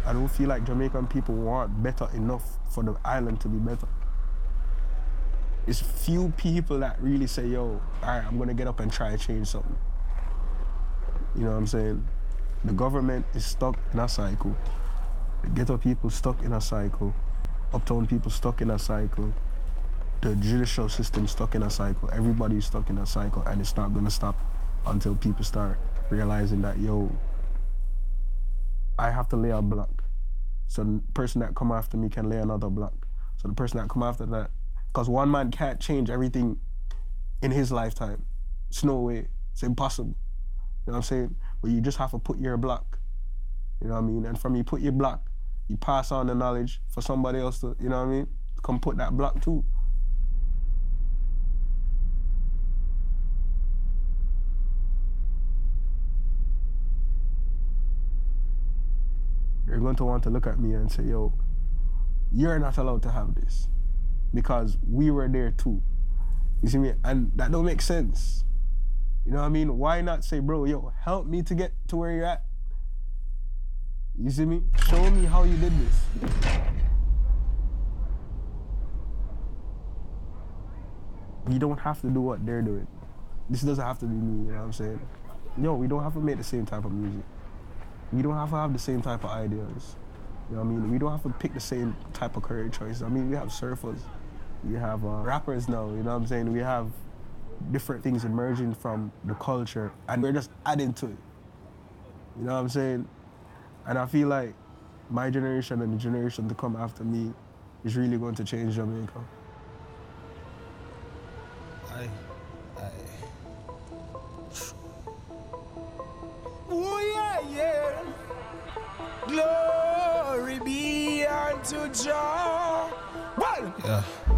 I don't feel like Jamaican people want better enough for the island to be better. It's few people that really say, yo, all right, I'm gonna get up and try to change something. You know what I'm saying? The government is stuck in a cycle. The ghetto people stuck in a cycle. Uptown people stuck in a cycle. The judicial system stuck in a cycle. Everybody's stuck in a cycle, and it's not gonna stop until people start realizing that, yo, I have to lay a block. So the person that come after me can lay another block. So the person that come after that, because one man can't change everything in his lifetime. It's no way, it's impossible. You know what I'm saying? But you just have to put your block. You know what I mean? And from you put your block, you pass on the knowledge for somebody else to, you know what I mean? Come put that block too. They're going to want to look at me and say, yo, you're not allowed to have this because we were there too. You see me? And that don't make sense. You know what I mean? Why not say, bro, yo, help me to get to where you're at? You see me? Show me how you did this. We don't have to do what they're doing. This doesn't have to be me, you know what I'm saying? Yo, we don't have to make the same type of music. We don't have to have the same type of ideas. You know what I mean? We don't have to pick the same type of career choices. I mean, we have surfers. We have rappers now, you know what I'm saying? We have different things emerging from the culture, and we're just adding to it. You know what I'm saying? And I feel like my generation and the generation to come after me is really going to change Jamaica. Oh yeah, yeah. Glory be unto Jah. Well, yeah.